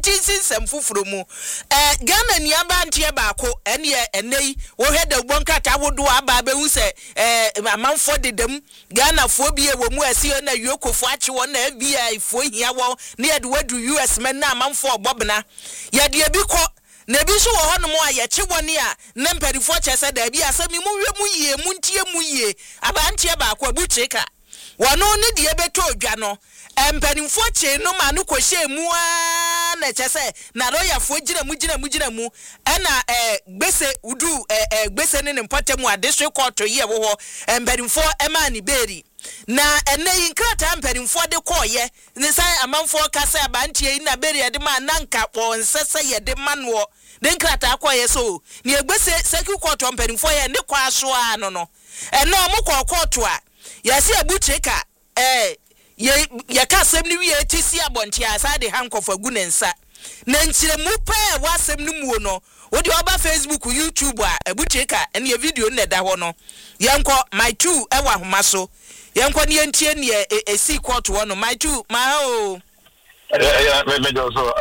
Tinsem fufuro mu Ghana ni abantie baako ene enei wo heda bonkata wodo aba be hu se amanfo dedam Ghana fo bi e wo mu asio na yokofo ache wo na FBI fo hia wo na ye de wadu US men na amanfo obobna ye de bi ko na bi so wo hono mo aye che woni a na mpadifo chese da bi asami mu hwe mu yie mu ntie mu yie abantie baako abucheka wono ne de beto odwa no mpanimfo che no ma no kohye mu a na chese na royafo gina mu na gbese udu gbese ne mpotemu a district court ye wo ho mpanimfo ema ni beri na ene inkrata mpanimfo de koye ne sai amanfo kasa abantie na beri de ma nanka ponsese ye de manwo de inkrata koye so ne gbese second court mpanimfo ye ne kwa so a no eno mo court a yesi abucheka ye ka asem ni wie tisi abonti asa de handcuff agu ne nsa na nkyire mu pa wa asem ni mu no wo de oba Facebook YouTube a abucheka ene ye video ne da ho no yenko my two ewa homa so yenko ne yentie ne esi court wo no my two ma o me do so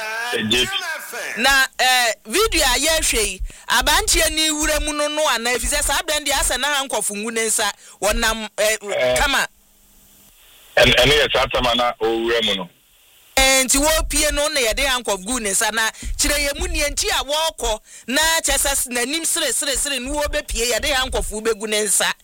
na video a ye hwe abantie ni wura mu no ana efise sa brand asa na handcuff ngu ne nsa wonam kama ene ye satama na owura mu no enti wo pie no na ye de handcuff gu ne nsa na kire ye mu ne enti a wo kọ na chesas na nim sire no wo be pie ye de handcuff be gu ne nsa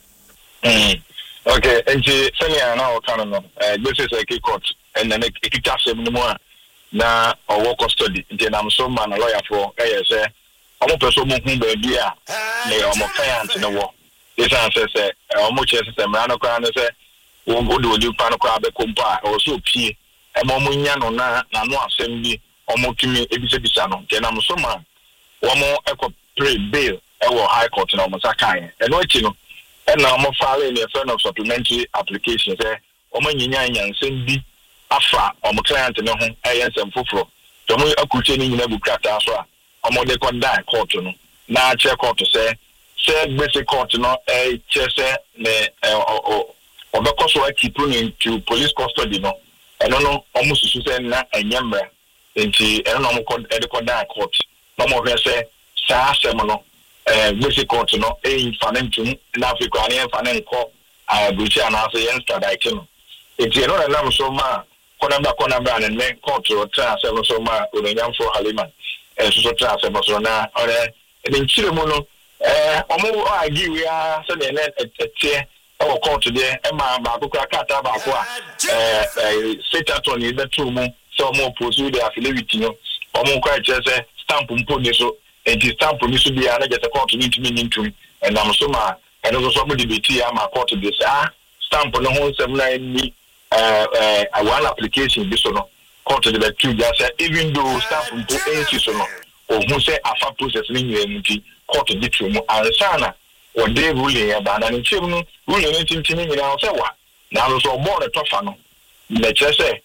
okay enti senia na o kan no gbese se court ene ne ekita sem no mu a na owo custody nti na so man lawyer for say omo person mo hu ba bia na omo client no wo this answer say omo chese say mra no kwa no say wo do di pa no kwa be kompa o so pie e mo nya no na no asem bi omo tumi ebisa no nti na so man omo ekọ pray bail e wo high court na omo sakan e no echi no e na omo file in a friend of supplementary application say omo nyinya nyansem bi afa omo client no ho ayensem foforo to mo akuche ni nyina bukrata so a omo de konda court no na che court say gbese court no chese ne obekọ so keep into police custody no eno no omo susu say na enyemra enti eno no omo de konda court no mo hwe say sa asem no gbese court no infanentum na Africa na infanenko abuchi anase yen strike no enti eno na nam so ma kona ba ne men court o tra se so ma onyamfo Haliman so tra se so na ore e nchire mu no omo agi we a se ne etie o court de e ma ba ko kata ba ko a state attorney de tu mu so omo pursue the affidavit no omo kwa che stamp mpo ni so enti stamp ni so bia na jete court ni ntumi and am so ma eno so mo debate ya ma court de say stamp no ho nsem na ni a one application this no court the two just say even though staff mpo enchi so no o hu say afa process ni nti court the two mu ansana o dey ruling ya ba na nchim no ruling ni tintini ni na say wa na so board the tofa no na che say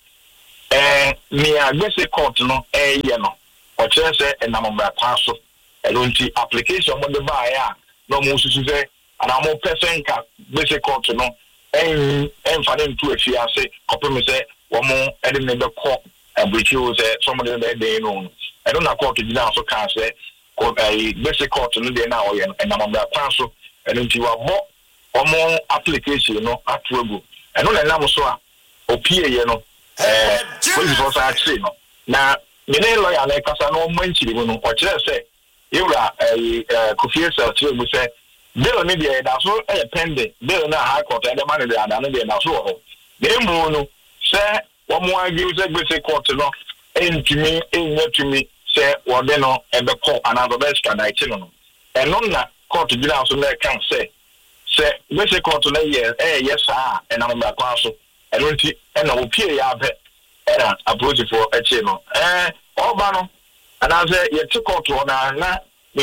me agbese court no ye no o che say na mo ba kwaso nti application mo de ba ya no mo susu say ana mo person ka gbese court no enfane ntu afiase kopeme se wo mo ede ne be ko abrechi o se somebody be dey no I don't na court gina so kan se ko basic court no dey na o ye na mabra pan so nti wa mo omo application no atuago eno na nam so a opie ye no police force actually no na me ne lawyer na kasa no mo nchiri mu no o kire se yura kofie se atuago se bill ni dey da so pending bill na high court and the man dey ada no dey na so ho dem no say wo mo argue say basic court no entimi enyatumi say wo de no ebeko another best strike no eno na court bi na so na kan say basic court na yes and am ba kwa so eno nti ena wo pie ya be era approach for eche no oba no ana say ye to court na me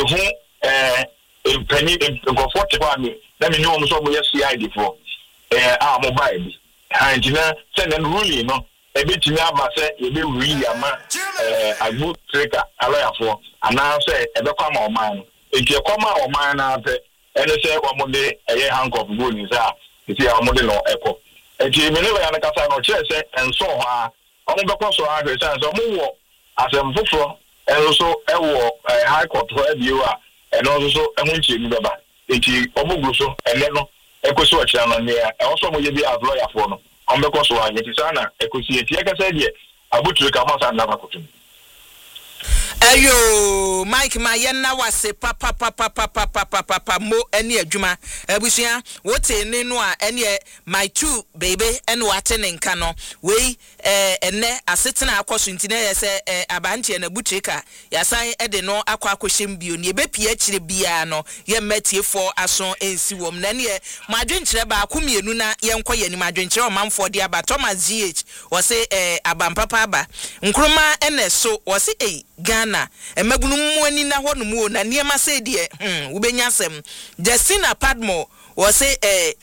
hu penny comfort kwa me na me no so mo yes CID for mobile bi hanjina say na ruling no ebetimi aba say ye be ruling ama agbo tracker alaya for ana say ebekwa ma oman enti ekoma oman na pe ene say omode eye handcuff go ni say enti omode no eko enti me ne ya na kasa no che say enso ha omo bekwa so ha say so mo wo asem foforo so ewo high court ho ebio a eno so ehun nche ni baba enti omogu so ene no ekosi o kira no ne e so mo ye bi as lawyer for no ombeko so anye ti sana ekosi enti akasa die abutire ka mo sa na bakotum Ayo Mike Mayena wase papa mo eni adwuma abusua wote ne no a eni my two baby eni wate ne nka no we enne asetena akoso ntine yese abantie na butrika yasan ede no akwakohyem bio ne bepie akire bia no ye matiefo aso ensi wom na ne madwenkyere ba akomienu na yenko yani madwenkyere omanfo de aba Thomas GH wose abampapa aba nkruma ene so wose Ghana emagunu muani na ho no mu na niema se de wubenya asem Justina Padmo wose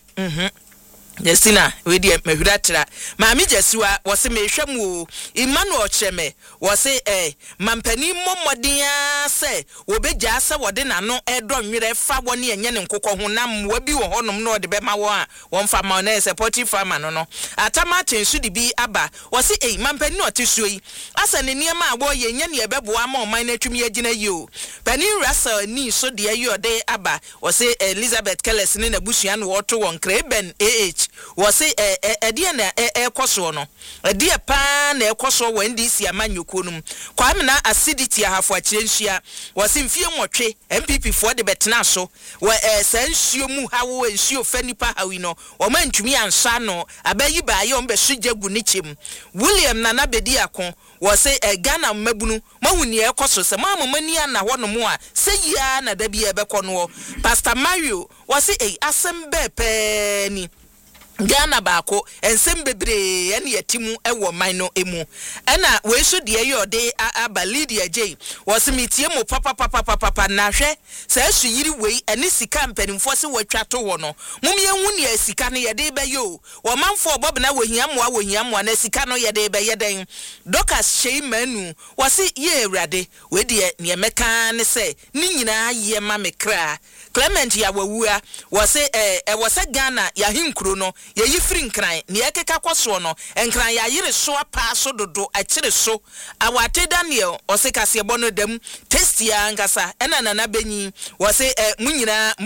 Justina we de mahuratra maami Jesiwa wose mehwam Emmanuel Cheme wose mampani momodia se wobegya se wode nano edo nwere fa woni enye ne nkokọ ho nam wa bi wo honom no de bema wo a won fa ma na support farmer no atama tensu di bi aba wose mampani no tesuo yi asa ne niema abo ye nya ne ebeboa ma o man na twumi agina yi o pani Russell ni so de ayi ode aba wose Elizabeth Kellis ne na busua no woto won Kreben wose edie na ekoso no edie pa na ekoso when this amanyoko num kwa na acidity ahafo akyenhia wose mfie nwotwe MPP for de betena so we sansuo mu hawo ensuo fanipa hawi no o mantumi ansa no abayi baaye on be sugyagu ne chem William Nana bedi akon wose Ghana mabunu mahuni ekoso se mamani ana hono mu a seyia na da bia ebekọ no Pastor Mario wose asem be pe ni Ghana baako ensem bebre ene yatimu ewo man no emu ena we so de yode aba Lydia J was metie mo papa na hwe sa su yiri we ene sika mpanimfo se watwa to wo no mum ye hu ne sika no yede be yo wo manfo bob na wohiamoa na sika no yede be yeden Docas Sheimanu was ye ewrade we de ne meka ne se ni nyina ye ma mekra Clement ya wawua was Ghana ya hinkro no ye yifri nkran ne ekeka kwaso no nkran ya yire so apa so dodo akire so awate Daniel osekase bono dam testia ngasa ena nana benyi wose munyina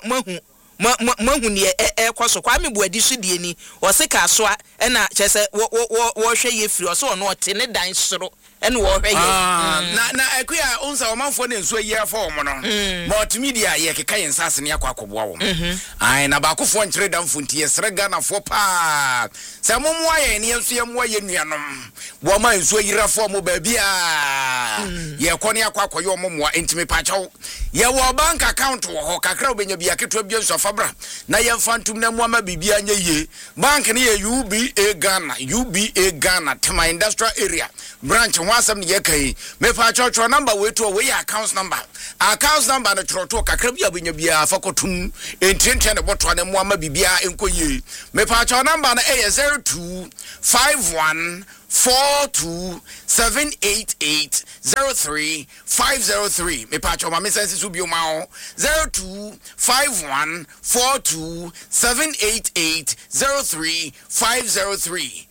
mahu ne kwaso kwa mebuadi so die ni oseka so ena chese wo hwe ye firi oso no ote ne dan soro ene wo hwe ye na akua onsa omanfo ne nso ye fa omo no multimedia ye keka ye nsase ne akwakoboa wo ai na ba kofo nkyere damfo ntie sere Ghana fo pa se momo aye ne nso ye mo aye nuanom wo ma nso yira fo mo ba bia ye kone akwakoye omo mo entime pa chawo ye wo bank account wo ho kakra obenya bia keto bia nso fabra na ye fantum na mo ama bibia nya ye bank ne ye UBA Ghana Tema Industrial Area branch wasam ne ye kai me pa chocho number we to we account number no troto kakra bia obenya bia fakotum entente ne boto na mo ama bibia enkoye me pa chocho number na 02514278803503 me pacho ma message su bio ma 02514278803503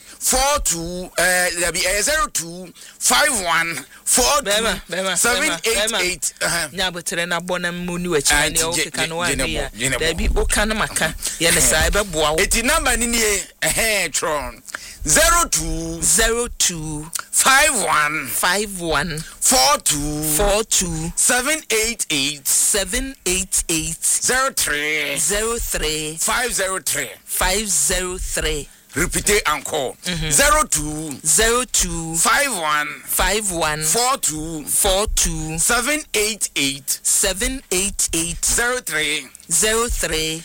0251427880 nyabotere na bona muni wachi ne o keka no wa bia da bi o kan maka ye ne sai be boa wo eti number ni ne tron 02 51 42 788 03 503 repeat encore 02 51 42 788 03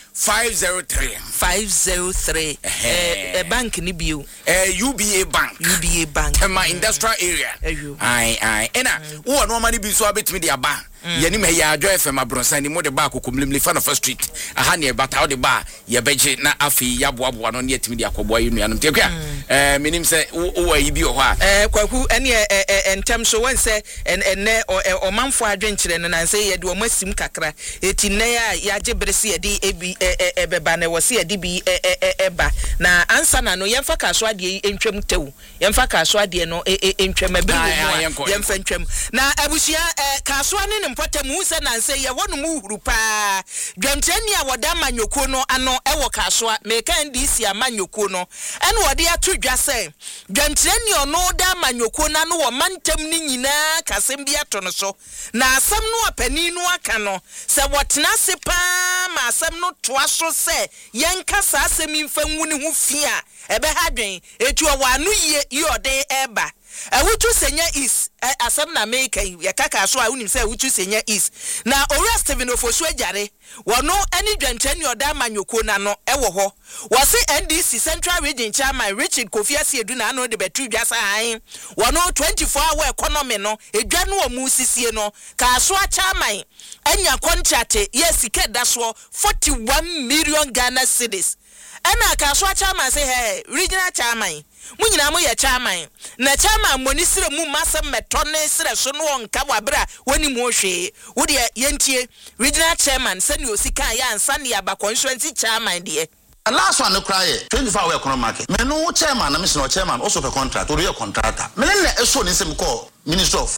503 bank ni bio UBA bank Tema Industrial Area ai ena wo no mani bi so abetimi de aba yani me ya Joy FM abronsan ni mo de ba kokomlimli fa na first street aha ne bata de ba ye beje na afi ya boaboa no ne yetimi de akoboa yi nuanom te kwa menim se wo yi bi ho a kwaku ene entem so won se enne o manfo adwenkyere no nan se ye de o masim kakra eti ne ya agye bere se yɛde ebi ɛbɛba na wɔ se yɛde bi ɛba na ansa na no yɛmfa kaso adeɛ ntwam tew yɛmfa kaso adeɛ no ntwam abi mu yɛmfa ntwam na abusua kaso ne ne mpɔtam hu sɛ nanse yɛwɔ no mu huru paa dwantani a wɔda manyoko no ano ɛwɔ kaso a meka ndisi amanyoko no ɛne wɔde ato dwa sɛ dwantani ɔno da manyoko na no wɔ mantam ne nyinaa kasɛm bi ato no so na asɛm no apani no aka no sɛ wɔtena se paa ma asɛm no toa so sɛ yɛnka saa asɛm mfa nwu ne ho fi a ɛbɛha dwen etu ɔwɔ ano yie ɔde ɛba awutu senya is asɛm na meka yɛkaka so a wonim sɛ awutu senya is na owura Steven Ofosu agyare wɔno ani dwantani ɔda manyoko na no ɛwɔ hɔ wɔse NDC Central Region Chairman Richard Kofi Asiedu na ano de betu dwa sahan wɔno 24-hour economy no edwa no mu sisie no kaso a chairman anya contract yesike daso 41 million Ghana cedis ɛna kaso a chairman say hey regional chairman munyina mo ye chairman na chairman moni sire mu masem metone sire so no onka wabra woni mu hwe wo de yentie regional chairman sani osika ya ansa ne aba constituency chairman de last one no cry 24-hour economic market me no chairman na me no chairman also for contract or your contractor me na eso ni sem call Minister of